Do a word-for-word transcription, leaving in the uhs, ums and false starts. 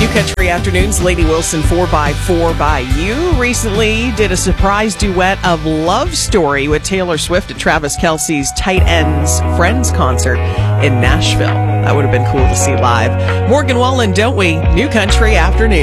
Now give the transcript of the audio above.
New Country Afternoons, Lady Wilson four by four by You recently did a surprise duet of Love Story with Taylor Swift at Travis Kelce's Tight Ends Friends concert in Nashville. That would have been cool to see live. Morgan Wallen, don't we? New Country Afternoon.